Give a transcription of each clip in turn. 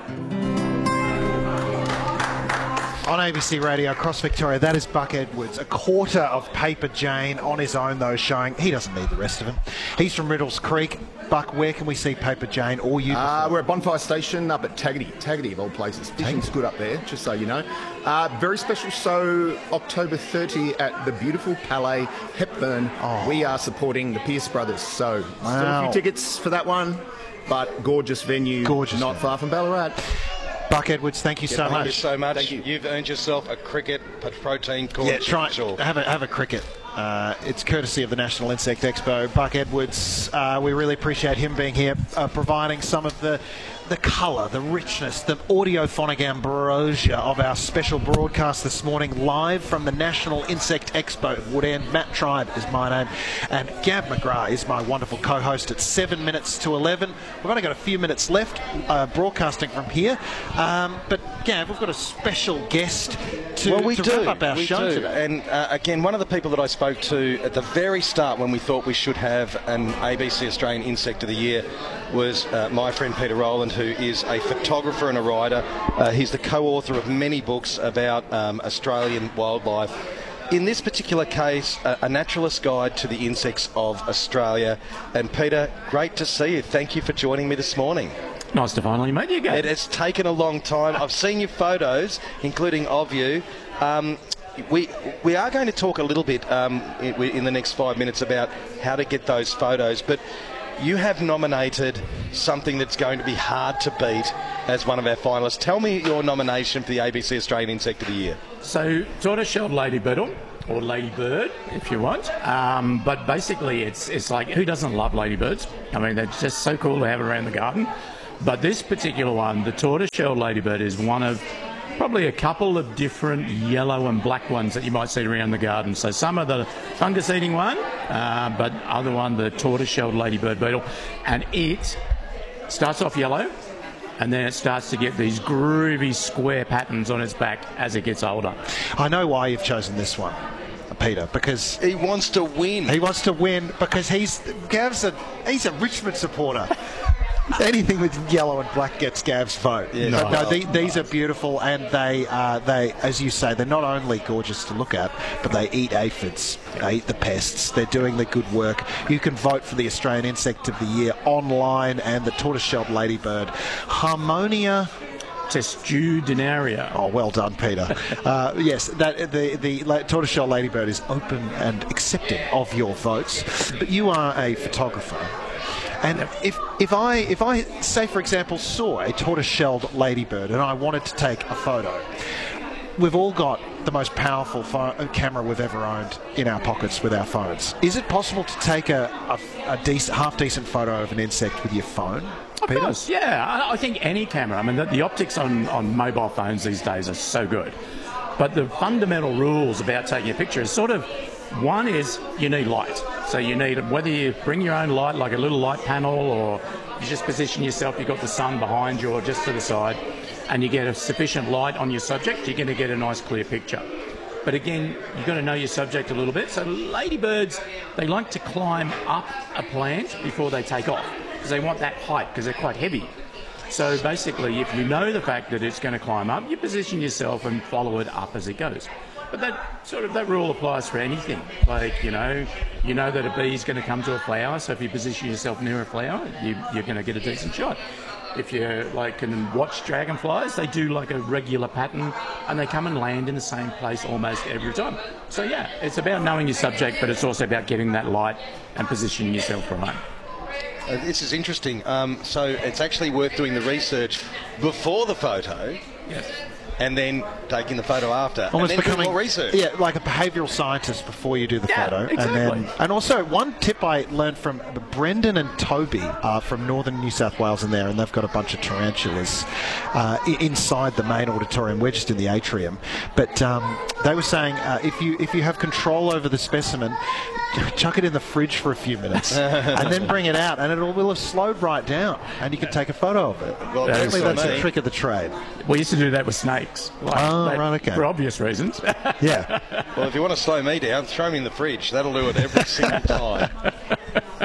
On ABC Radio across Victoria, that is Buck Edwards. A quarter of Paper Jane on his own, though, showing he doesn't need the rest of him. He's from Riddles Creek. Buck, where can we see Paper Jane or you? We're at Bonfire Station up at Taggart of all places. Fishing's good up there, just so you know. Very special show, October 30 at the beautiful Palais, Hepburn. We are supporting the Pierce Brothers, so still a few tickets for that one, but gorgeous venue, not far from Ballarat. Buck Edwards, thank you so much. Thank you so much. Thank you. You've earned yourself a cricket protein corn. Yeah, try have a cricket. It's courtesy of the National Insect Expo. Buck Edwards, we really appreciate him being here, providing some of the colour, the richness, the audiophonic ambrosia of our special broadcast this morning, live from the National Insect Expo at Woodend. Matt Tribe is my name, and Gav McGrath is my wonderful co-host at 7 minutes to 11. We've only got a few minutes left broadcasting from here, but Gav, we've got a special guest to wrap up our show today. And again, one of the people that I spoke to at the very start when we thought we should have an ABC Australian Insect of the Year was my friend Peter Rowland, who is a photographer and a writer. He's the co-author of many books about Australian wildlife. In this particular case, a naturalist's guide to the insects of Australia. And Peter, great to see you. Thank you for joining me this morning. Nice to finally meet you again. It has taken a long time. I've seen your photos, including of you. We are going to talk a little bit in the next 5 minutes about how to get those photos, but you have nominated something that's going to be hard to beat as one of our finalists. Tell me your nomination for the ABC Australian Insect of the Year. So, tortoise-shelled ladybird, or ladybird, if you want. But basically, it's like, who doesn't love ladybirds? I mean, they're just so cool to have around the garden. But this particular one, the tortoise-shelled ladybird, is one of probably a couple of different yellow and black ones that you might see around the garden. So some are the fungus-eating one, but other one, the tortoise-shelled ladybird beetle. And it starts off yellow, and then it starts to get these groovy square patterns on its back as it gets older. I know why you've chosen this one, Peter, because he wants to win. He wants to win because he's a Richmond supporter. Anything with yellow and black gets Gav's vote. Yeah, no, these are beautiful, and they, as you say, they're not only gorgeous to look at, but they eat aphids, they eat the pests. They're doing the good work. You can vote for the Australian Insect of the Year online, and the tortoise-shelled ladybird, Harmonia testudinaria. Oh, well done, Peter. Yes, the tortoise-shell ladybird is open and accepting of your votes. But you are a photographer. And if I say, for example, saw a tortoise-shelled ladybird and I wanted to take a photo, we've all got the most powerful camera we've ever owned in our pockets with our phones. Is it possible to take a half-decent photo of an insect with your phone, Peter? Of course, yeah. I think any camera. I mean, the optics on mobile phones these days are so good. But the fundamental rules about taking a picture is sort of, one is you need light. So you need, whether you bring your own light, like a little light panel, or you just position yourself, you've got the sun behind you or just to the side, and you get a sufficient light on your subject, you're going to get a nice clear picture. But again, you've got to know your subject a little bit. So ladybirds, they like to climb up a plant before they take off, because they want that height, because they're quite heavy. So basically, if you know the fact that it's going to climb up, you position yourself and follow it up as it goes. But that rule applies for anything. Like, you know that a bee is going to come to a flower, so if you position yourself near a flower, you're going to get a decent shot. If you can watch dragonflies, they do like a regular pattern, and they come and land in the same place almost every time. So yeah, it's about knowing your subject, but it's also about getting that light and positioning yourself right. This is interesting. So it's actually worth doing the research before the photo. Yes. And then taking the photo after, almost and then becoming more research. Yeah, like a behavioural scientist before you do the photo. Exactly. And also, one tip I learned from Brendan and Toby from northern New South Wales in there, and they've got a bunch of tarantulas inside the main auditorium. We're just in the atrium. But they were saying if you have control over the specimen, chuck it in the fridge for a few minutes and then bring it out, and it will have slowed right down, and you can take a photo of it. Well, apparently that's a trick of the trade. We used to do that with snakes. Right, okay. For obvious reasons. Yeah. Well, if you want to slow me down, throw me in the fridge. That'll do it every single time.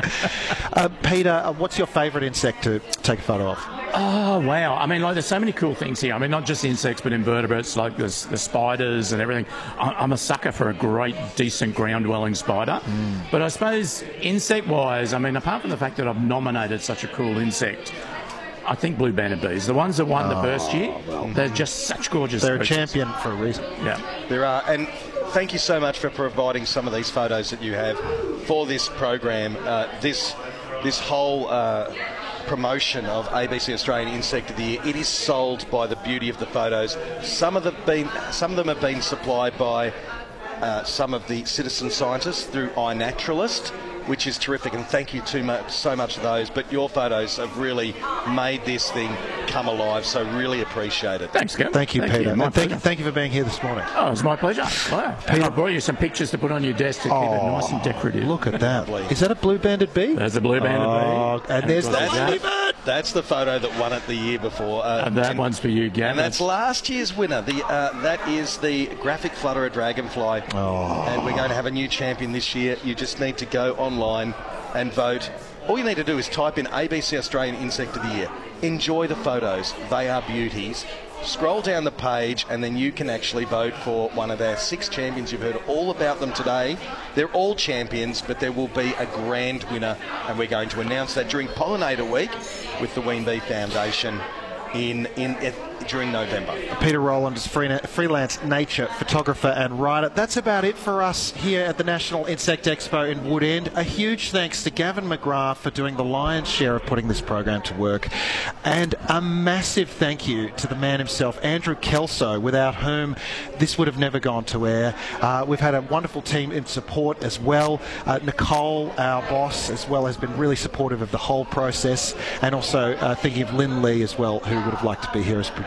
Peter, what's your favourite insect to take a photo of? Oh, wow. I mean, like, there's so many cool things here. I mean, not just insects, but invertebrates, like the spiders and everything. I'm a sucker for a great, decent ground-dwelling spider. But I suppose insect-wise, I mean, apart from the fact that I've nominated such a cool insect, I think blue-banded bees, the ones that won the first year, they're just such gorgeous They're creatures. a champion for a reason. Yeah. There are, and thank you so much for providing some of these photos that you have for this program. This whole promotion of ABC Australian Insect of the Year, it is sold by the beauty of the photos. Some of them have been supplied by some of the citizen scientists through iNaturalist, which is terrific, and thank you so much for those. But your photos have really made this thing come alive, so really appreciate it. Thanks, Gavin. Thank you, Peter. My And pleasure. thank you for being here this morning. Oh, it's my pleasure. Wow. And I brought you some pictures to put on your desk to keep it nice and decorative. Look at that. Lovely. Is that a blue-banded bee? There's a blue-banded bee. And there's the That's lady that. bird. That's the photo that won it the year before. And that one's for you, Gavin. And that's last year's winner. That is the graphic flutterer dragonfly. And we're going to have a new champion this year. You just need to go online and vote. All you need to do is type in ABC Australian Insect of the Year. Enjoy the photos. They are beauties. Scroll down the page and then you can actually vote for one of our 6 champions. You've heard all about them today. They're all champions, but there will be a grand winner, and we're going to announce that during Pollinator Week with the Ween Bee Foundation during November. Peter Rowland is freelance nature photographer and writer. That's about it for us here at the National Insect Expo in Woodend. A huge thanks to Gavin McGrath for doing the lion's share of putting this program to work. And a massive thank you to the man himself, Andrew Kelso, without whom this would have never gone to air. We've had a wonderful team in support as well. Nicole, our boss, as well, has been really supportive of the whole process. And also thinking of Lynn Lee as well, who would have liked to be here as producer.